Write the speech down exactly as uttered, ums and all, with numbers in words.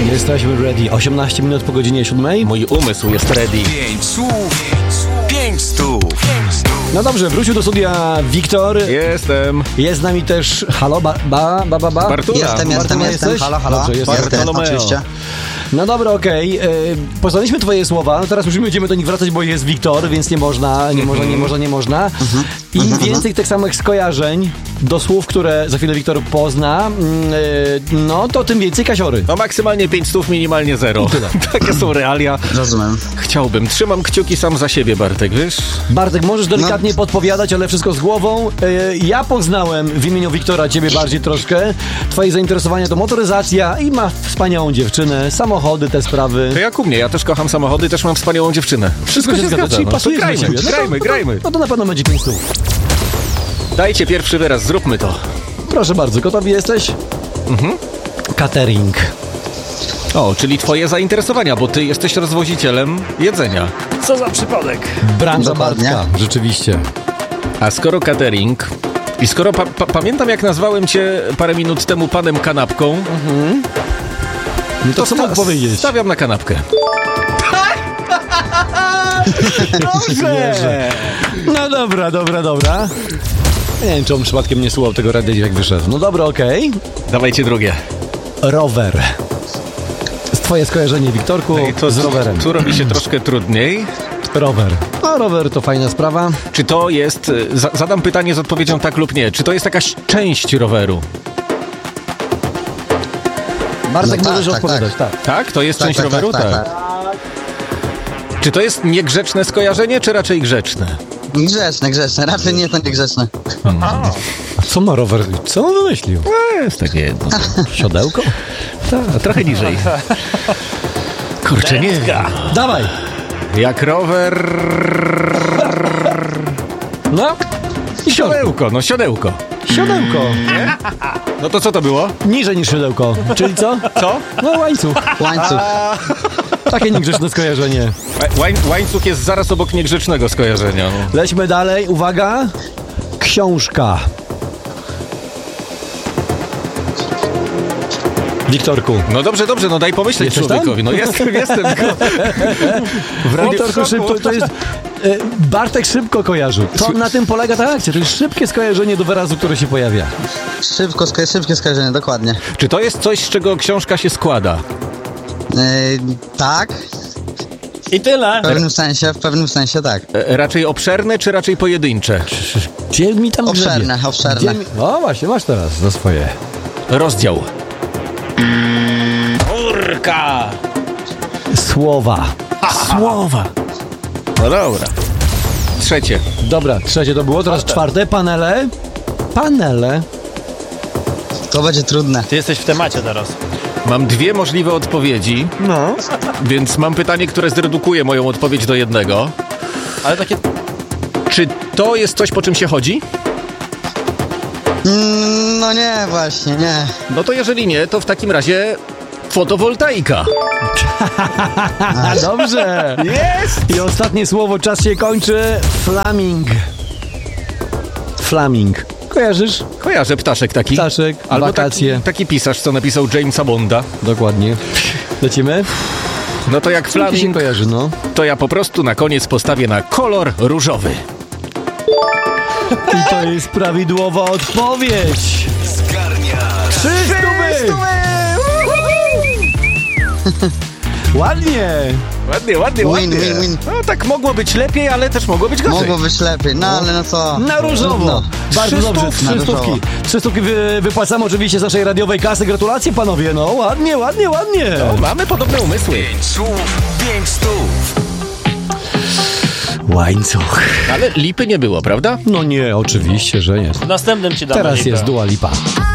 Jesteśmy ready. osiemnaście minut po godzinie siódmej. Mój umysł jest ready. Pięć słów, pięć stów. No dobrze, wrócił do studia Wiktor. Jestem. Jest z nami też, halo, ba, ba, ba, ba, ba. Bartura. Jestem, jestem, Bartura jestem. jesteś? Halo, halo. Dobrze, jest Jestem, Bartolomeo. oczywiście. No dobra, okej. Okay. Poznaliśmy twoje słowa, no teraz już nie będziemy do nich wracać, bo jest Wiktor, więc nie można, nie można, nie można, nie można. Im więcej tych samych skojarzeń do słów, które za chwilę Wiktor pozna, yy, no to tym więcej kasiory. No maksymalnie pięć stów, minimalnie zero. Takie są realia. Rozumiem. Chciałbym. Trzymam kciuki sam za siebie, Bartek, wiesz? Bartek, możesz delikatnie No. podpowiadać, ale wszystko z głową. Yy, ja poznałem w imieniu Wiktora ciebie bardziej troszkę. Twoje zainteresowania to motoryzacja i ma wspaniałą dziewczynę, samochody, te sprawy. To jak u mnie, ja też kocham samochody, też mam wspaniałą dziewczynę. Wszystko się zgadza. czyli No, pasuje to do grajmy, siebie. No to- grajmy, no to- grajmy. No to na pewno będzie pięć stów. Dajcie pierwszy wyraz, zróbmy to. Proszę bardzo, gotowi jesteś? Mhm. Catering. O, czyli twoje zainteresowania, bo ty jesteś rozwozicielem jedzenia. Co za przypadek. Branża Dokładnie. Bartka, rzeczywiście. A skoro catering i skoro pa- pa- pamiętam, jak nazwałem cię parę minut temu panem kanapką, No to co sta- mógł powiedzieć? stawiam na kanapkę. Dobrze. No dobra, dobra, dobra. Nie wiem, czy on przypadkiem nie słuchał tego radia, jak wyszedł. No dobra, okej. Dawajcie drugie. Rower. Twoje skojarzenie, Wiktorku, I to z rowerem. Tu robi się troszkę trudniej. Rower. No, rower to fajna sprawa. Czy to jest, y, za- zadam pytanie z odpowiedzią tak lub nie, czy to jest jakaś część roweru? Bartek, No tak, możesz tak, odpowiadać, tak. Tak? To jest Tak, część tak, roweru? tak, tak, tak. Czy to jest niegrzeczne skojarzenie, czy raczej grzeczne? Grzeczne, grzeczne. Raczej nie to niegrzeczne. A co ma rower? Co on wymyślił? No, jest takie jedno. Siodełko? Tak, trochę niżej. Kurczę, nie. Dawaj! Jak rower... No i siodełko. Siodełko, no siodełko. Siodełko. No to co to było? Niżej niż siodełko. Czyli co? Co? No łańcuch. Łańcuch. Takie niegrzeczne skojarzenie. Łań, łańcuch jest zaraz obok niegrzecznego skojarzenia. No. Lećmy dalej. Uwaga. Książka. Wiktorku. no dobrze, dobrze, no daj pomyśleć Jesteś człowiekowi. tam? No jestem, jestem. W radiu Wiktorku, szybko, to jest... e, Bartek szybko kojarzył. To na tym polega ta akcja. To jest szybkie skojarzenie do wyrazu, które się pojawia. Szybko, sko- szybkie skojarzenie, dokładnie. Czy to jest coś, z czego książka się składa? Yy, tak, I tyle. w pewnym sensie, w pewnym sensie tak. E, raczej obszerne, czy raczej pojedyncze? Gdzie mi tam Obszerne, grzebie? obszerne. Gdzie mi... No właśnie, masz teraz za swoje. Rozdział. Urka! Słowa. Słowa. No dobra. Trzecie. Dobra, trzecie to było, teraz czwarte. Panele. Panele. To będzie trudne. Ty jesteś w temacie teraz. Mam dwie możliwe odpowiedzi, No. więc mam pytanie, które zredukuje moją odpowiedź do jednego. Ale takie... Czy to jest coś, po czym się chodzi? Mm, no nie, właśnie, nie. No to jeżeli nie, to w takim razie fotowoltaika. A dobrze. Jest. I ostatnie słowo, czas się kończy. Flaming. Flaming. Kojarzysz? Kojarzę ptaszek taki. Ptaszek, Albo wakacje. Taki, taki pisarz, co napisał Jamesa Bonda. Dokładnie. Lecimy? No to jak Co ci się flaming, kojarzy, no? to ja po prostu na koniec postawię na kolor różowy. I to jest prawidłowa odpowiedź. Zgarniasz. Trzy stówy! Ładnie. Ładnie, ładnie, Win, ładnie. win, win. No tak mogło być lepiej, ale też mogło być gorzej. Mogło być lepiej, no ale no co. Na różowo. Trudno. Bardzo Trzy dobrze, stówki. Na trzy różowo. stówki. Trzy stówki wy, wypłacamy oczywiście z naszej radiowej kasy. Gratulacje panowie, no ładnie, ładnie, ładnie. No, mamy podobne umysły. Pięć słów, pięć stów. Łańcuch. Ale lipy nie było, prawda? No nie, oczywiście, że jest. W następnym ci dam Teraz lipę. jest Dua Lipa.